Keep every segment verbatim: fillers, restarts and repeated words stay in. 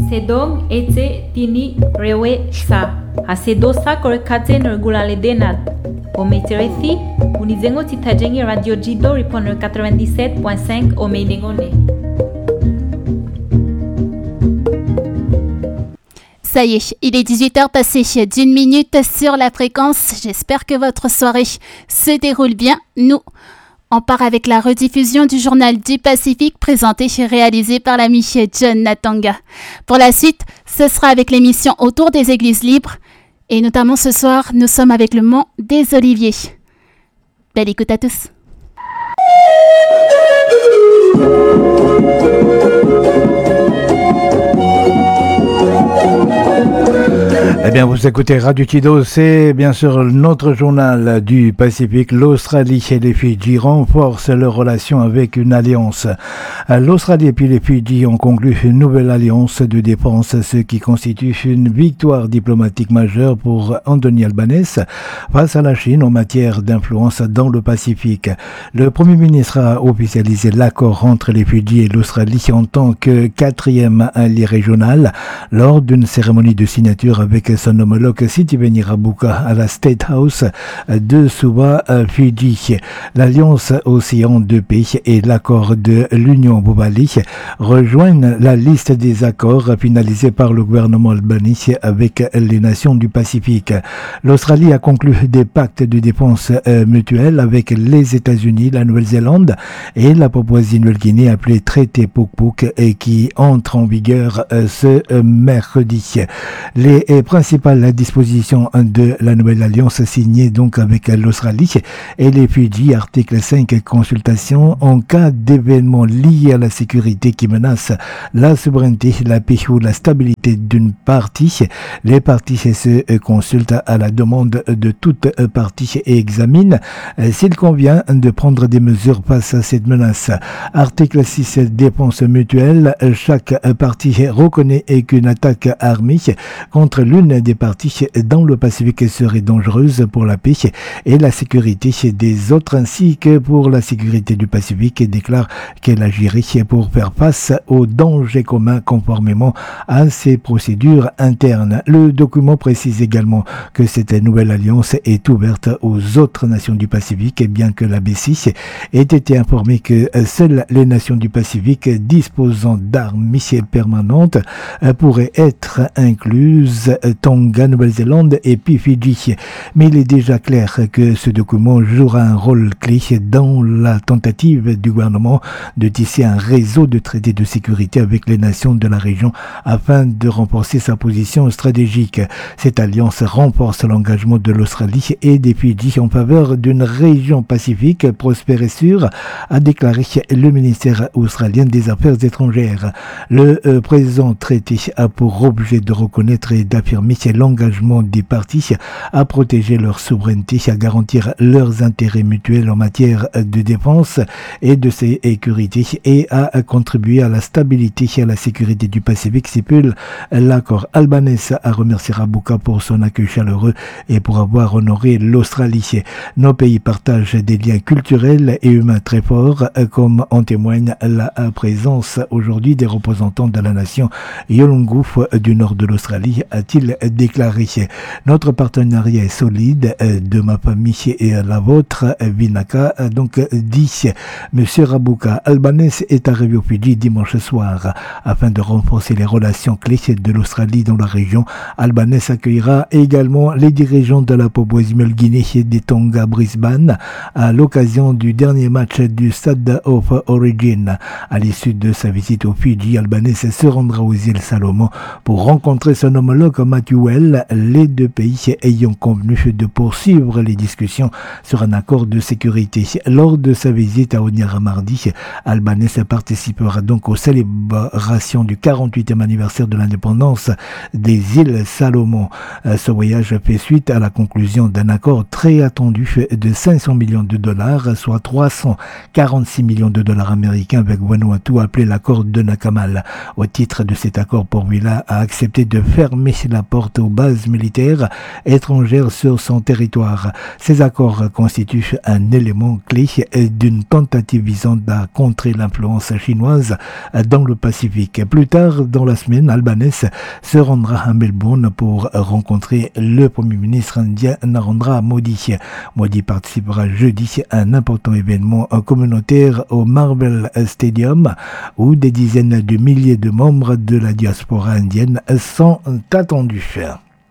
Sedong ete tini rewe sa. Hasedosa korekate nergulale denad. Ometerethi, unizengo titajengi Radio Jido ripon quatre-vingt-dix-sept point cinq Omeinengone. Ça y est, il est dix-huit heures passées d'une minute sur la fréquence. J'espère que votre soirée se déroule bien. Nous, on part avec la rediffusion du journal du Pacifique présenté et réalisé par l'ami John Natanga. Pour la suite, ce sera avec l'émission Autour des églises libres. Et notamment ce soir, nous sommes avec le Mont des Oliviers. Belle écoute à tous. Eh bien, vous écoutez Radio Kido, c'est bien sûr notre journal du Pacifique. L'Australie et les Fidji renforcent leurs relations avec une alliance. L'Australie et puis les Fidji ont conclu une nouvelle alliance de défense, ce qui constitue une victoire diplomatique majeure pour Anthony Albanese face à la Chine en matière d'influence dans le Pacifique. Le Premier ministre a officialisé l'accord entre les Fidji et l'Australie en tant que quatrième allié régional lors d'une cérémonie de signature avec son homologue Sitiveni Rabuka à la State House de Suva, Fidji. L'Alliance Océan de Paix et l'accord de l'Union Bobali rejoignent la liste des accords finalisés par le gouvernement albanais avec les nations du Pacifique. L'Australie a conclu des pactes de défense mutuelle avec les États-Unis, la Nouvelle-Zélande et la Papouasie-Nouvelle-Guinée appelé traité Puk-Puk et qui entre en vigueur ce mercredi. Les principales dispositions de la nouvelle alliance signée donc avec l'Australie et les Fidji, article cinq, consultation en cas d'événements liés à la sécurité qui menacent la souveraineté, la paix ou la stabilité d'une partie. Les parties se consultent à la demande de toute partie et examinent s'il convient de prendre des mesures face à cette menace. Article six, défense mutuelle. Chaque partie reconnaît qu'une attaque armée contre l'une des parties dans le Pacifique serait dangereuse pour la paix et la sécurité des autres ainsi que pour la sécurité du Pacifique et déclare qu'elle agirait pour faire face aux dangers communs conformément à ses procédures internes. Le document précise également que cette nouvelle alliance est ouverte aux autres nations du Pacifique, bien que la B C ait été informée que seules les nations du Pacifique disposant d'armes permanentes pourraient être incluses Tonga, Nouvelle-Zélande et puis Fidji. Mais il est déjà clair que ce document jouera un rôle clé dans la tentative du gouvernement de tisser un réseau de traités de sécurité avec les nations de la région afin de renforcer sa position stratégique. Cette alliance renforce l'engagement de l'Australie et des Fidji en faveur d'une région pacifique prospère et sûre, a déclaré le ministère australien des Affaires étrangères. Le euh, présent traité a pour objet de reconnaître et d'affirmer l'engagement des parties à protéger leur souveraineté, à garantir leurs intérêts mutuels en matière de défense et de sécurité et à contribuer à la stabilité et à la sécurité du Pacifique, stipule l'accord. Albanese a remercié Rabuka pour son accueil chaleureux et pour avoir honoré l'Australie. Nos pays partagent des liens culturels et humains très forts, comme en témoigne la présence aujourd'hui des représentants de la nation Yolngu du nord de l'Australie, a-t-il déclaré. Notre partenariat est solide, de ma famille et la vôtre, Vinaka a donc dit Monsieur Rabuka. Albanese est arrivé au Fidji dimanche soir afin de renforcer les relations clés de l'Australie dans la région. Albanese accueillera également les dirigeants de la Papouasie-Nouvelle-Guinée et des Tonga Brisbane à l'occasion du dernier match du Stade of Origin. À l'issue de sa visite au Fidji, Albanese se rendra aux îles Salomon pour rencontrer son homologue Matthew Well, les deux pays ayant convenu de poursuivre les discussions sur un accord de sécurité. Lors de sa visite à Honiara mardi, Albanese participera donc aux célébrations du quarante-huitième anniversaire de l'indépendance des îles Salomon. Ce voyage fait suite à la conclusion d'un accord très attendu de cinq cents millions de dollars, soit trois cent quarante-six millions de dollars américains avec Vanuatu, appelé l'accord de Nakamal. Au titre de cet accord, Port Vila a accepté de fermer la porte porte aux bases militaires étrangères sur son territoire. Ces accords constituent un élément clé d'une tentative visant à contrer l'influence chinoise dans le Pacifique. Plus tard dans la semaine, Albanese se rendra à Melbourne pour rencontrer le Premier ministre indien Narendra Modi. Modi participera jeudi à un important événement communautaire au Marvel Stadium où des dizaines de milliers de membres de la diaspora indienne sont attendus.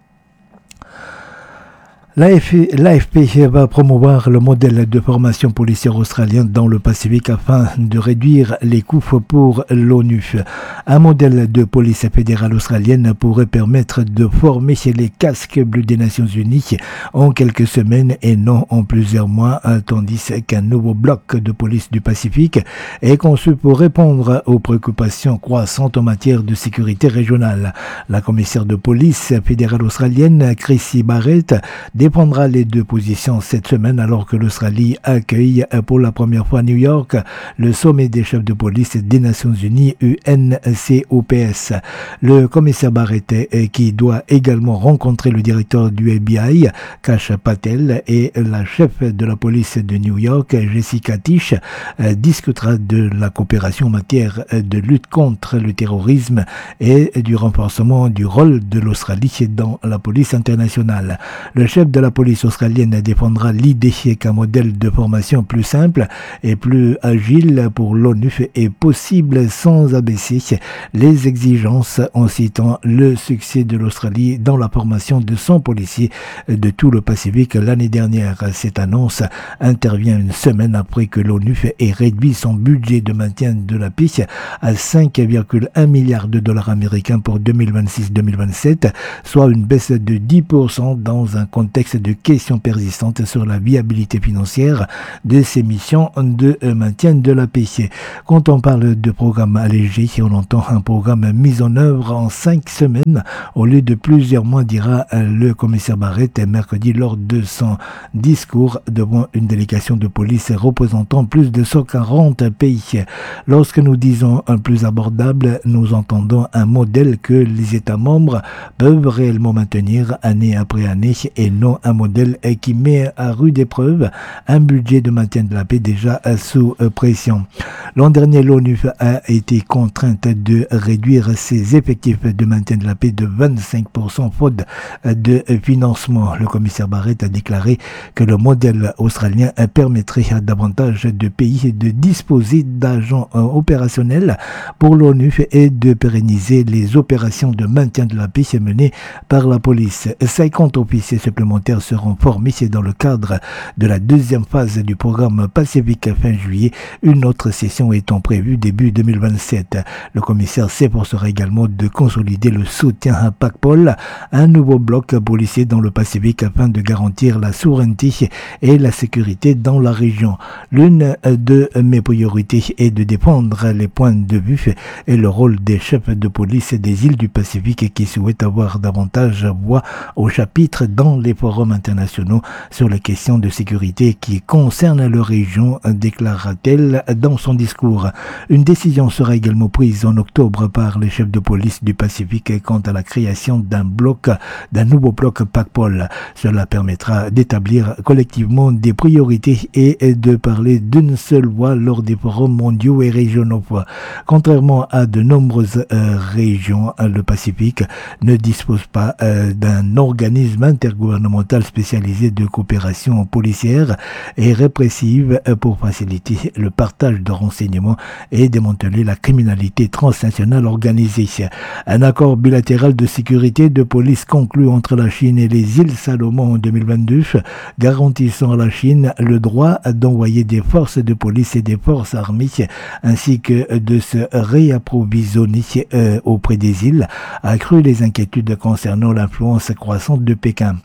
L'A F P va promouvoir le modèle de formation policière australien dans le Pacifique afin de réduire les coûts pour l'ONU. Un modèle de police fédérale australienne pourrait permettre de former les casques bleus des Nations Unies en quelques semaines et non en plusieurs mois, tandis qu'un nouveau bloc de police du Pacifique est conçu pour répondre aux préoccupations croissantes en matière de sécurité régionale. La commissaire de police fédérale australienne, Chrissy Barrett, défendra les deux positions cette semaine alors que l'Australie accueille pour la première fois à New York le sommet des chefs de police des Nations Unies U N C O P S. Le commissaire Barrett, qui doit également rencontrer le directeur du F B I, Kash Patel, et la chef de la police de New York, Jessica Tisch, discutera de la coopération en matière de lutte contre le terrorisme et du renforcement du rôle de l'Australie dans la police internationale. Le chef de la police australienne défendra l'idée qu'un modèle de formation plus simple et plus agile pour l'ONU est possible sans abaisser les exigences, en citant le succès de l'Australie dans la formation de cent policiers de tout le Pacifique l'année dernière. Cette annonce intervient une semaine après que l'ONU ait réduit son budget de maintien de la paix à cinq virgule un milliards de dollars américains pour deux mille vingt-six deux mille vingt-sept, soit une baisse de dix pour cent dans un contexte de questions persistantes sur la viabilité financière de ces missions de maintien de la paix. Quand on parle de programme allégé, on entend un programme mis en œuvre en cinq semaines au lieu de plusieurs mois, dira le commissaire Barrett mercredi lors de son discours devant une délégation de police représentant plus de cent quarante pays. Lorsque nous disons un plus abordable, nous entendons un modèle que les États membres peuvent réellement maintenir année après année et non un modèle qui met à rude épreuve un budget de maintien de la paix déjà sous pression. L'an dernier, l'ONU a été contrainte de réduire ses effectifs de maintien de la paix de vingt-cinq pour cent faute de financement. Le commissaire Barrett a déclaré que le modèle australien permettrait à davantage de pays de disposer d'agents opérationnels pour l'ONU et de pérenniser les opérations de maintien de la paix menées par la police. cinquante officiers supplémentaires seront formés dans le cadre de la deuxième phase du programme Pacifique fin juillet, une autre session étant prévue début deux mille vingt-sept. Le commissaire s'efforcera également de consolider le soutien à PACPOL, un nouveau bloc policier dans le Pacifique afin de garantir la souveraineté et la sécurité dans la région. L'une de mes priorités est de défendre les points de vue et le rôle des chefs de police des îles du Pacifique qui souhaitent avoir davantage voix au chapitre dans les forums internationaux sur les questions de sécurité qui concernent leur région, déclara-t-elle dans son discours. Une décision sera également prise en octobre par les chefs de police du Pacifique quant à la création d'un bloc, d'un nouveau bloc PACPOL. Cela permettra d'établir collectivement des priorités et de parler d'une seule voix lors des forums mondiaux et régionaux. Contrairement à de nombreuses euh, régions, le Pacifique ne dispose pas euh, d'un organisme intergouvernemental spécialisé de coopération policière et répressive pour faciliter le partage de renseignements et démanteler la criminalité transnationale organisée. Un accord bilatéral de sécurité de police conclu entre la Chine et les îles Salomon en deux mille vingt-deux, garantissant à la Chine le droit d'envoyer des forces de police et des forces armées ainsi que de se réapprovisionner euh, auprès des îles, a accru les inquiétudes concernant l'influence croissante de Pékin.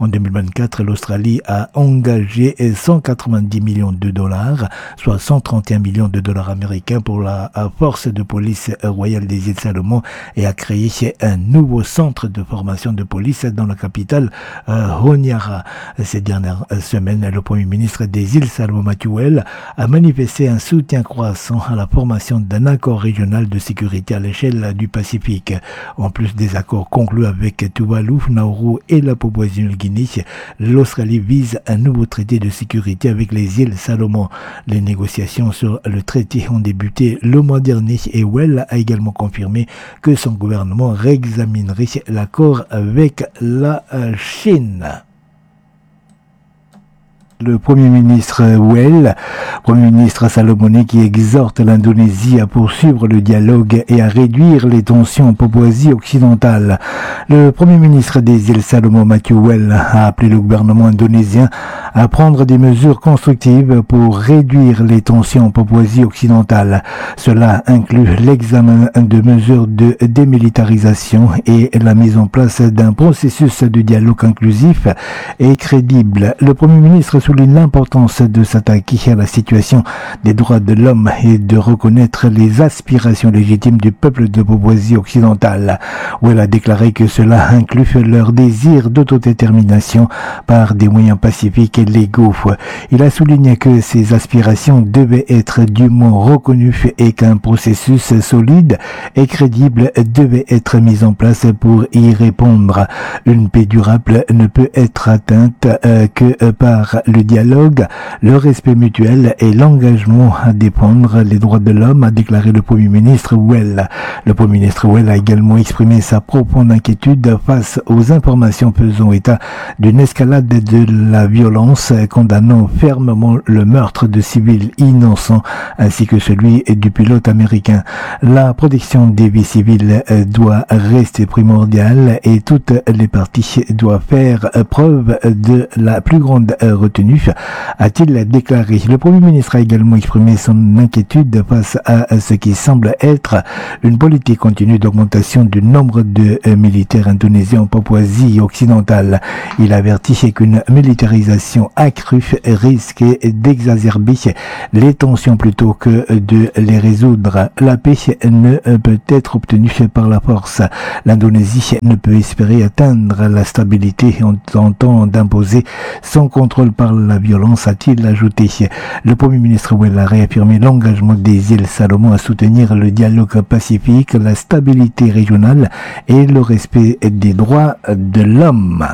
En deux mille vingt-quatre, l'Australie a engagé cent quatre-vingt-dix millions de dollars, soit cent trente et un millions de dollars américains pour la force de police royale des îles Salomon et a créé un nouveau centre de formation de police dans la capitale euh, Honiara. Ces dernières semaines, le Premier ministre des îles Salomon, Matthew Weld, a manifesté un soutien croissant à la formation d'un accord régional de sécurité à l'échelle du Pacifique. En plus des accords conclus avec Tuvalu, Nauru et la Papouasie-Nouvelle-Guinée, l'Australie vise un nouveau traité de sécurité avec les îles Salomon. Les négociations sur le traité ont débuté le mois dernier et Weld a également confirmé que son gouvernement réexaminerait l'accord avec la Chine. Le Premier ministre Weld, Premier ministre salomonais qui exhorte l'Indonésie à poursuivre le dialogue et à réduire les tensions en Papouasie occidentale. Le Premier ministre des îles Salomon, Matthew Weld, a appelé le gouvernement indonésien à prendre des mesures constructives pour réduire les tensions en Papouasie occidentale. Cela inclut l'examen de mesures de démilitarisation et la mise en place d'un processus de dialogue inclusif et crédible. Le Premier ministre souligne l'importance de s'attaquer à la situation des droits de l'homme et de reconnaître les aspirations légitimes du peuple de Papouasie occidentale, où elle a déclaré que cela inclut leur désir d'autodétermination par des moyens pacifiques et légaux. Il a souligné que ces aspirations devaient être dûment reconnues et qu'un processus solide et crédible devait être mis en place pour y répondre. Une paix durable ne peut être atteinte euh, que par le dialogue, le respect mutuel et l'engagement à défendre les droits de l'homme, a déclaré le Premier ministre Weld. Le Premier ministre Weld a également exprimé sa profonde inquiétude face aux informations faisant état d'une escalade de la violence, condamnant fermement le meurtre de civils innocents ainsi que celui du pilote américain. La protection des vies civiles doit rester primordiale et toutes les parties doivent faire preuve de la plus grande retenue, a-t-il déclaré. Le Premier ministre a également exprimé son inquiétude face à ce qui semble être une politique continue d'augmentation du nombre de militaires indonésiens en Papouasie occidentale. Il a averti qu'une militarisation accrue risquait d'exacerber les tensions plutôt que de les résoudre. La paix ne peut être obtenue par la force. L'Indonésie ne peut espérer atteindre la stabilité en tentant d'imposer son contrôle par la violence, a-t-il ajouté. Le Premier ministre Weld a réaffirmé l'engagement des îles Salomon à soutenir le dialogue pacifique, la stabilité régionale et le respect des droits de l'homme.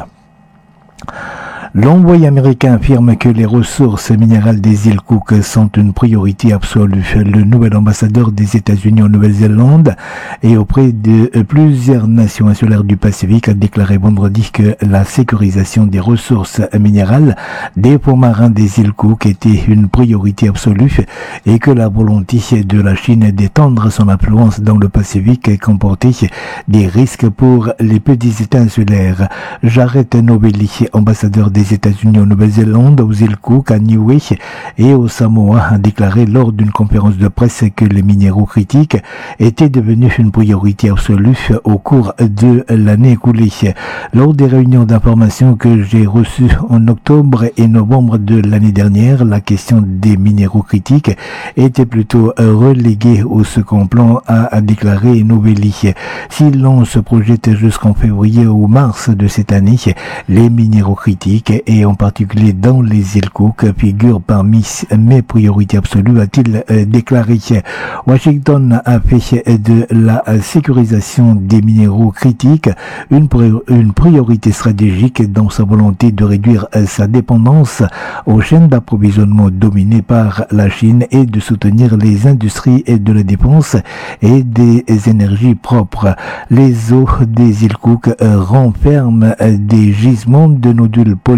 L'envoyé américain affirme que les ressources minérales des îles Cook sont une priorité absolue. Le nouvel ambassadeur des États-Unis en Nouvelle-Zélande et auprès de plusieurs nations insulaires du Pacifique a déclaré vendredi que la sécurisation des ressources minérales des fonds marins des îles Cook était une priorité absolue et que la volonté de la Chine d'étendre son influence dans le Pacifique comportait des risques pour les petits États insulaires. Jared Novelli, ambassadeur des États-Unis en Nouvelle-Zélande, aux îles Cook, à Niue et au Samoa, a déclaré lors d'une conférence de presse que les minéraux critiques étaient devenus une priorité absolue au cours de l'année écoulée. Lors des réunions d'information que j'ai reçues en octobre et novembre de l'année dernière, la question des minéraux critiques était plutôt reléguée au second plan, a déclaré Novelli. Si l'on se projette jusqu'en février ou mars de cette année, les minéraux critiques et en particulier dans les îles Cook figurent parmi mes priorités absolues, a-t-il déclaré. Washington a fait de la sécurisation des minéraux critiques une, une priorité stratégique dans sa volonté de réduire sa dépendance aux chaînes d'approvisionnement dominées par la Chine et de soutenir les industries de la défense et des énergies propres. Les eaux des îles Cook renferment des gisements de nodules polymérisés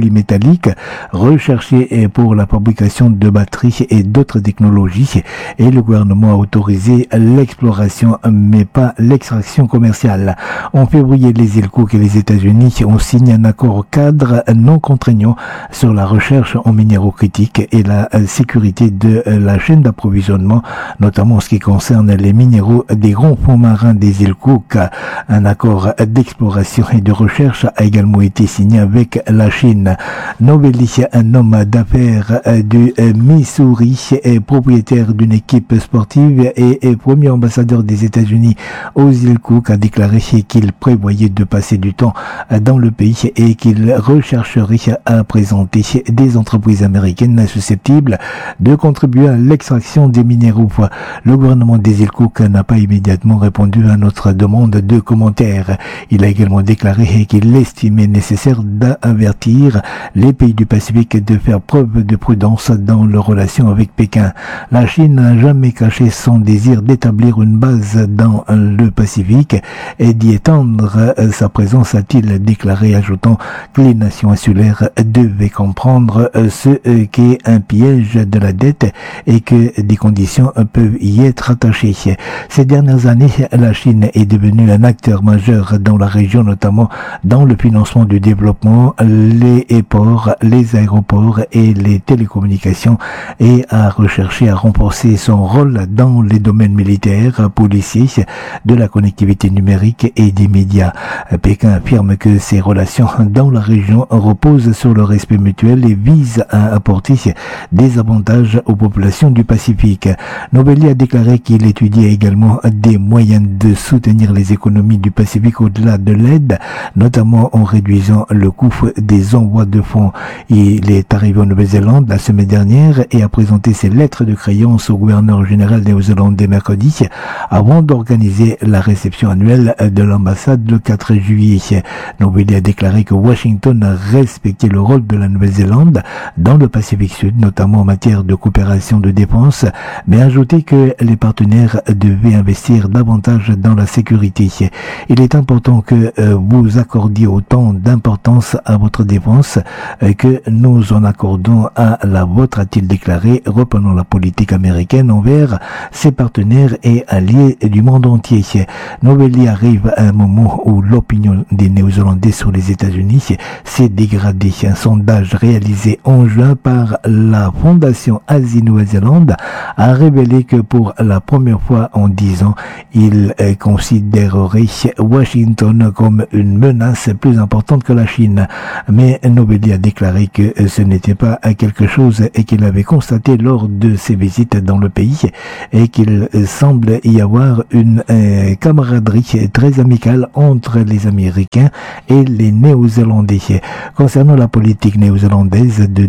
polymétalliques recherchés pour la fabrication de batteries et d'autres technologies, et le gouvernement a autorisé l'exploration mais pas l'extraction commerciale. En février, les îles Cook et les États-Unis ont signé un accord cadre non contraignant sur la recherche en minéraux critiques et la sécurité de la chaîne d'approvisionnement, notamment en ce qui concerne les minéraux des grands fonds marins des îles Cook. Un accord d'exploration et de recherche a également été signé avec la Chine. Novelli, un homme d'affaires du Missouri, est propriétaire d'une équipe sportive et est premier ambassadeur des États-Unis aux îles Cook, a déclaré qu'il prévoyait de passer du temps dans le pays et qu'il rechercherait à présenter des entreprises américaines susceptibles de contribuer à l'extraction des minéraux. Le gouvernement des îles Cook n'a pas immédiatement répondu à notre demande de commentaires. Il a également déclaré qu'il estimait nécessaire d'avertir les pays du Pacifique de faire preuve de prudence dans leurs relations avec Pékin. La Chine n'a jamais caché son désir d'établir une base dans le Pacifique et d'y étendre sa présence, a-t-il déclaré, ajoutant que les nations insulaires devaient comprendre ce qu'est un piège de la dette et que des conditions peuvent y être attachées. Ces dernières années, la Chine est devenue un acteur majeur dans la région, notamment dans le financement du développement, les ports, les aéroports et les télécommunications, et a recherché à renforcer son rôle dans les domaines militaires, policiers, de la connectivité numérique et des médias. Pékin affirme que ses relations dans la région reposent sur le respect mutuel et vise à apporter des avantages aux populations du Pacifique. Novelli a déclaré qu'il étudiait également des moyens de soutenir les économies du Pacifique au-delà de l'aide, notamment en réduisant le coût des envois de fonds. Il est arrivé en Nouvelle-Zélande la semaine dernière et a présenté ses lettres de créance au gouverneur général néo-zélandais mercredi avant d'organiser la réception annuelle de l'ambassade le quatre juillet. Novelli a déclaré que Washington a respecté le rôle de la Nouvelle-Zélande dans le Pacifique Sud, notamment en matière de coopération de défense, mais a ajouté que les partenaires devaient investir davantage dans la sécurité. Il est important que euh, vous accordiez autant d'importance à votre défense euh, que nous en accordons à la vôtre, a-t-il déclaré, reprenant la politique américaine envers ses partenaires et alliés du monde entier. Novelli arrive à un moment où l'opinion des Néo-Zélandais sur les États-Unis s'est dégradée. Un sondage réalisé en juin par la Fondation Asie-Nouvelle-Zélande a révélé que pour la première fois en dix ans, il euh, considérerait Washington comme une menace plus importante que la Chine. Mais Novelli a déclaré que ce n'était pas quelque chose qu'il avait constaté lors de ses visites dans le pays et qu'il semble y avoir une euh, camaraderie très amicale entre les Américains et les Néo-Zélandais. Concernant la politique néo-zélandaise de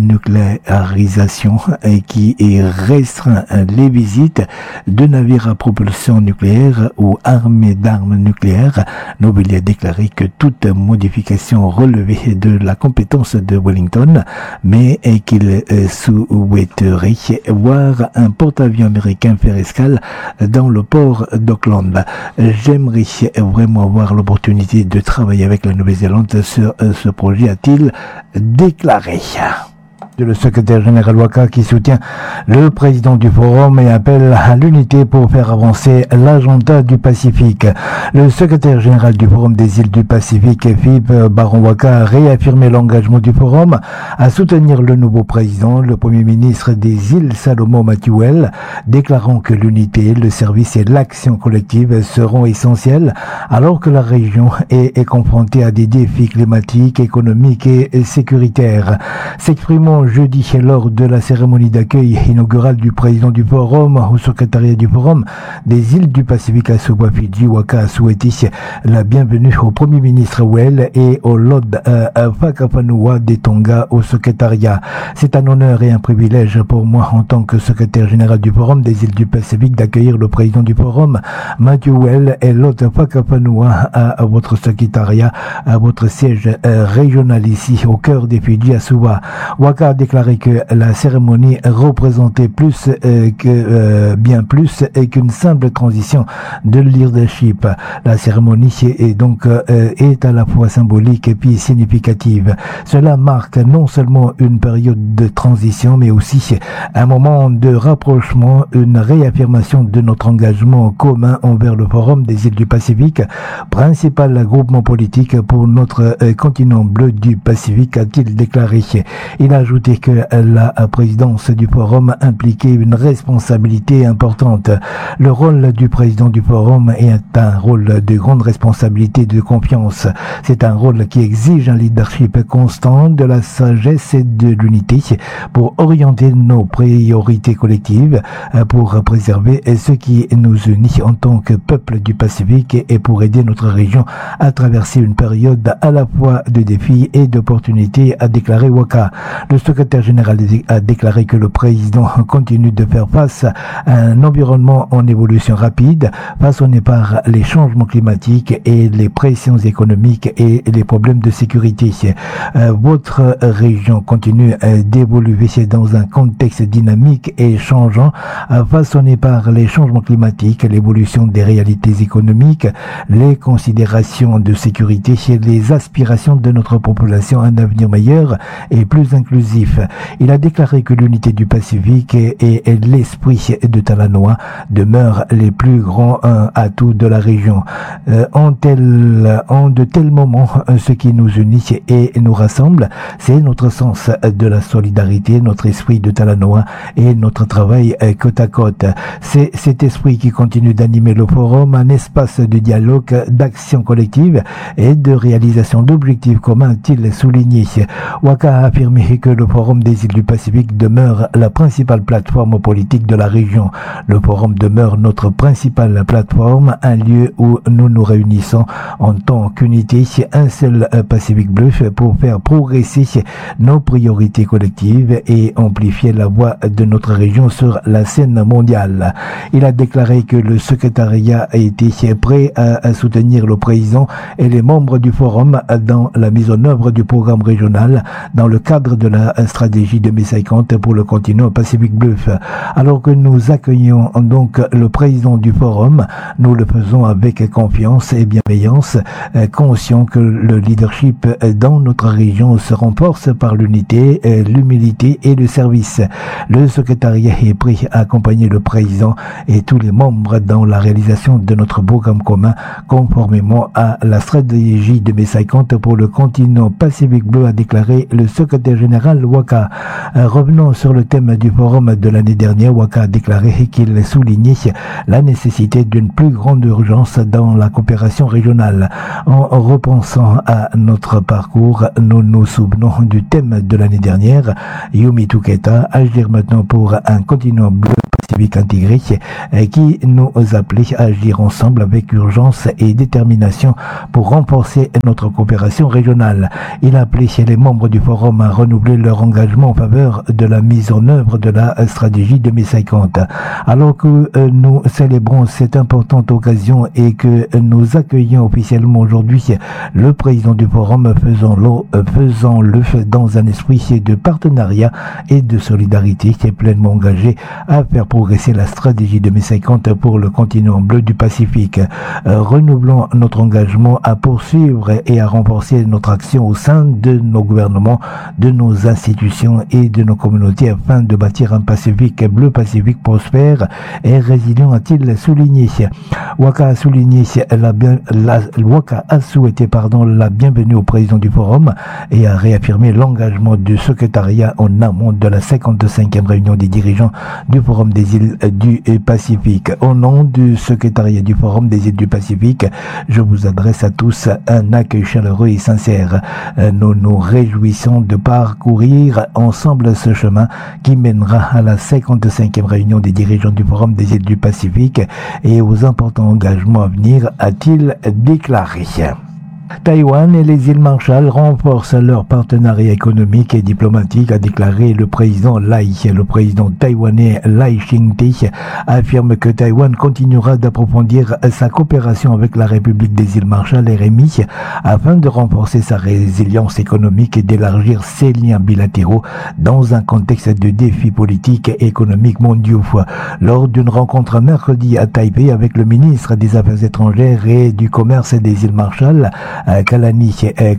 dénucléarisation euh, qui restreint les visites de navires à propulsion nucléaire ou armés d'armes nucléaires, Novelli a déclaré que toute modification relevait de la compétence de Wellington, mais qu'il souhaiterait voir un porte-avions américain faire escale dans le port d'Auckland. J'aimerais vraiment avoir l'opportunité de travailler avec la Nouvelle-Zélande sur ce projet, a-t-il déclaré. Le secrétaire général Waka qui soutient le président du forum et appelle à l'unité pour faire avancer l'agenda du Pacifique. Le secrétaire général du forum des îles du Pacifique, Philippe Baron Waka, a réaffirmé l'engagement du forum à soutenir le nouveau président, le premier ministre des îles Salomon Mathuel, déclarant que l'unité, le service et l'action collective seront essentiels alors que la région est, est confrontée à des défis climatiques, économiques et sécuritaires. S'exprimant jeudi lors de la cérémonie d'accueil inaugurale du président du forum au secrétariat du forum des îles du Pacifique à Suva, Fidji, Waka a souhaité la bienvenue au premier ministre Well et au Lord euh, Whakapanaua des Tonga au secrétariat. C'est un honneur et un privilège pour moi en tant que secrétaire général du forum des îles du Pacifique d'accueillir le président du forum Matthew Well et Lord Whakapanaua à, à votre secrétariat, à votre siège euh, régional ici au cœur des Fidji à Suva. Waka a déclaré que la cérémonie représentait plus euh, que euh, bien plus et qu'une simple transition de leadership. La cérémonie est donc euh, est à la fois symbolique et puis significative. Cela marque non seulement une période de transition, mais aussi un moment de rapprochement, une réaffirmation de notre engagement commun envers le Forum des îles du Pacifique, principal groupement politique pour notre euh, continent bleu du Pacifique, a-t-il déclaré. Il a ajouté que la présidence du Forum impliquait une responsabilité importante. Le rôle du président du Forum est un rôle de grande responsabilité et de confiance. C'est un rôle qui exige un leadership constant, de la sagesse et de l'unité pour orienter nos priorités collectives, pour préserver ce qui nous unit en tant que peuple du Pacifique et pour aider notre région à traverser une période à la fois de défis et d'opportunités, a déclaré Waka. Le secrétaire général a déclaré que le président continue de faire face à un environnement en évolution rapide, façonné par les changements climatiques et les pressions économiques et les problèmes de sécurité. Euh, votre région continue euh, d'évoluer dans un contexte dynamique et changeant, euh, façonné par les changements climatiques, l'évolution des réalités économiques, les considérations de sécurité et les aspirations de notre population à un avenir meilleur et plus inclusif. Il a déclaré que l'unité du Pacifique et, et, et l'esprit de Talanoa demeurent les plus grands euh, atouts de la région. Euh, en, tel, en de tels moments, ce qui nous unit et nous rassemble, c'est notre sens de la solidarité, notre esprit de Talanoa et notre travail euh, côte à côte. C'est cet esprit qui continue d'animer le forum, un espace de dialogue, d'action collective et de réalisation d'objectifs communs, a-t-il souligné. Waka a affirmé que le Forum des îles du Pacifique demeure la principale plateforme politique de la région. Le Forum demeure notre principale plateforme, un lieu où nous nous réunissons en tant qu'unité, un seul Pacifique bleu pour faire progresser nos priorités collectives et amplifier la voix de notre région sur la scène mondiale. Il a déclaré que le secrétariat a été prêt à soutenir le président et les membres du Forum dans la mise en œuvre du programme régional dans le cadre de la stratégie deux mille cinquante pour le continent Pacifique bleu. Alors que nous accueillons donc le président du Forum, nous le faisons avec confiance et bienveillance, conscient que le leadership dans notre région se renforce par l'unité, l'humilité et le service. Le secrétariat est prêt à accompagner le président et tous les membres dans la réalisation de notre programme commun conformément à la stratégie deux mille cinquante pour le continent Pacifique bleu, a déclaré le secrétaire général Waka. Revenons sur le thème du forum de l'année dernière. Waka a déclaré qu'il soulignait la nécessité d'une plus grande urgence dans la coopération régionale. En repensant à notre parcours, nous nous souvenons du thème de l'année dernière, Yumi Tuketa, agir maintenant pour un continent bleu Pacifique intégré, qui nous appelait à agir ensemble avec urgence et détermination pour renforcer notre coopération régionale. Il a appelé les membres du forum à renouveler leur engagement en faveur de la mise en œuvre de la stratégie deux mille cinquante. Alors que euh, nous célébrons cette importante occasion et que nous accueillons officiellement aujourd'hui le président du forum, faisons-le, euh, faisons-le dans un esprit de partenariat et de solidarité qui est pleinement engagé à faire progresser la stratégie deux mille cinquante pour le continent bleu du Pacifique. Euh, renouvelons notre engagement à poursuivre et à renforcer notre action au sein de nos gouvernements, de nos institutions et de nos communautés afin de bâtir un Pacifique bleu Pacifique prospère et résilient, a-t-il souligné. Waka a souligné la, bien, la Waka a souhaité pardon la bienvenue au président du forum et a réaffirmé l'engagement du secrétariat en amont de la cinquante-cinquième réunion des dirigeants du forum des îles du Pacifique. Au nom du secrétariat du forum des îles du Pacifique, je vous adresse à tous un accueil chaleureux et sincère. Nous nous réjouissons de parcourir ensemble ce chemin qui mènera à la cinquante-cinquième réunion des dirigeants du Forum des îles du Pacifique et aux importants engagements à venir, a-t-il déclaré. Taïwan et les îles Marshall renforcent leur partenariat économique et diplomatique, a déclaré le président Lai. Le président taïwanais Lai Ching-te affirme que Taïwan continuera d'approfondir sa coopération avec la République des îles Marshall, R M I, afin de renforcer sa résilience économique et d'élargir ses liens bilatéraux dans un contexte de défis politiques et économiques mondiaux. Lors d'une rencontre mercredi à Taipei avec le ministre des Affaires étrangères et du Commerce des îles Marshall, Kalani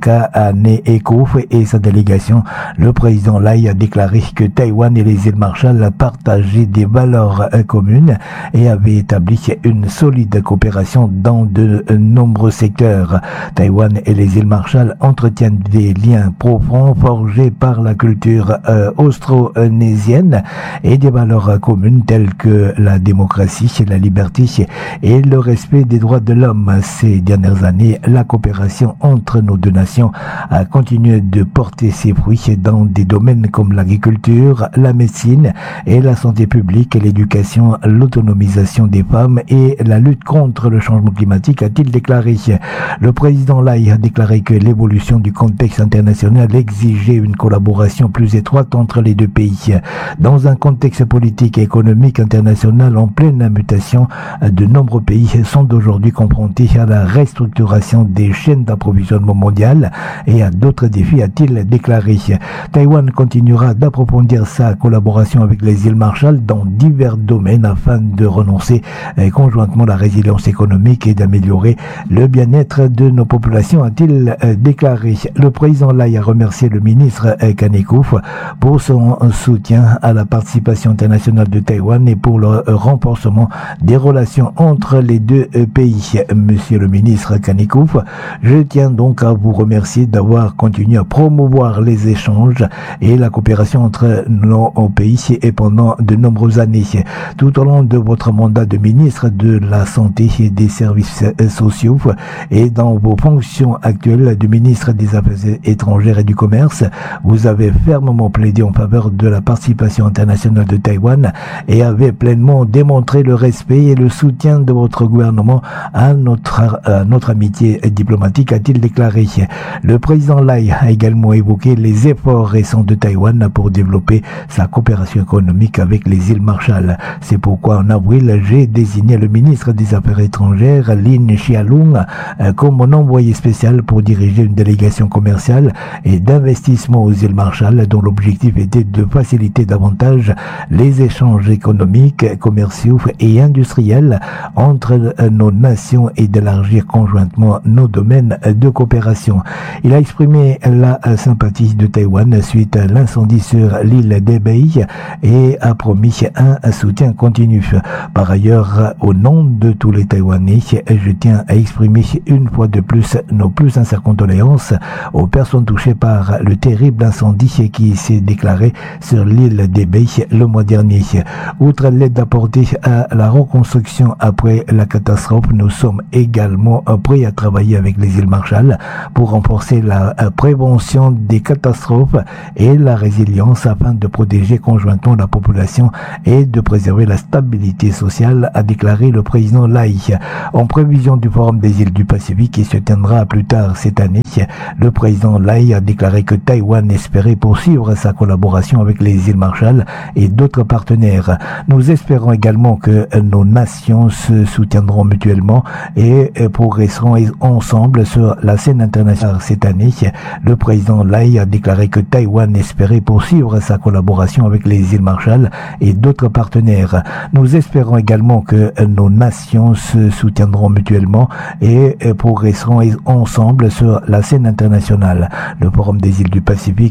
Kaneekov et sa délégation, le président Lai a déclaré que Taïwan et les îles Marshall partageaient des valeurs communes et avaient établi une solide coopération dans de nombreux secteurs. Taïwan et les îles Marshall entretiennent des liens profonds forgés par la culture euh, austronésienne et des valeurs communes telles que la démocratie, la liberté et le respect des droits de l'homme. Ces dernières années, la coopération entre nos deux nations a continué de porter ses fruits dans des domaines comme l'agriculture, la médecine et la santé publique, l'éducation, l'autonomisation des femmes et la lutte contre le changement climatique, a-t-il déclaré. Le président Lai a déclaré que l'évolution du contexte international exigeait une collaboration plus étroite entre les deux pays. Dans un contexte politique et économique international en pleine mutation, de nombreux pays sont aujourd'hui confrontés à la restructuration des chaînes d'approvisionnement mondiales et à d'autres défis, a-t-il déclaré. Taïwan continuera d'approfondir sa collaboration avec les îles Marshall dans divers domaines afin de renoncer conjointement la résilience économique et d'améliorer le bien-être de nos populations, a-t-il déclaré. Le président Lai a remercié le ministre Kaneekov pour son soutien à la participation internationale de Taïwan et pour le renforcement des relations entre les deux pays. Monsieur le ministre Kaneekov, je tiens donc à vous remercier d'avoir continué à promouvoir les échanges et la coopération entre nos pays et pendant de nombreuses années. Tout au long de votre mandat de ministre de la Santé et des Services sociaux et dans vos fonctions actuelles de ministre des Affaires étrangères et du Commerce, vous avez fermement plaidé en faveur de la participation internationale de Taïwan et avez pleinement démontré le respect et le soutien de votre gouvernement à notre, à notre amitié diplomatique, a-t-il déclaré. Le président Lai a également évoqué les efforts récents de Taïwan pour développer sa coopération économique avec les îles Marshall. C'est pourquoi en avril, j'ai désigné le ministre des Affaires étrangères, Lin Chialung, comme mon envoyé spécial pour diriger une délégation commerciale et d'investissement aux îles Marshall dont l'objectif était de faciliter davantage les échanges économiques, commerciaux et industriels entre nos nations et d'élargir conjointement nos domaines de coopération. Il a exprimé la sympathie de Taïwan suite à l'incendie sur l'île d'Ebei et a promis un soutien continu. Par ailleurs, au nom de tous les Taïwanais, je tiens à exprimer une fois de plus nos plus sincères condoléances aux personnes touchées par le terrible incendie qui s'est déclaré sur l'île d'Ebei le mois dernier. Outre l'aide apportée à la reconstruction après la catastrophe, nous sommes également prêts à travailler avec les îles Marshall pour renforcer la prévention des catastrophes et la résilience afin de protéger conjointement la population et de préserver la stabilité sociale, a déclaré le président Lai. En prévision du Forum des îles du Pacifique qui se tiendra plus tard cette année, le président Lai a déclaré que Taïwan espérait poursuivre sa collaboration avec les îles Marshall et d'autres partenaires. Nous espérons également que nos nations se soutiendront mutuellement et progresseront ensemble sur la scène internationale cette année. Le président Lai a déclaré que Taïwan espérait poursuivre sa collaboration avec les îles Marshall et d'autres partenaires. Nous espérons également que nos nations se soutiendront mutuellement et progresseront ensemble sur la scène internationale. Le Forum des îles du Pacifique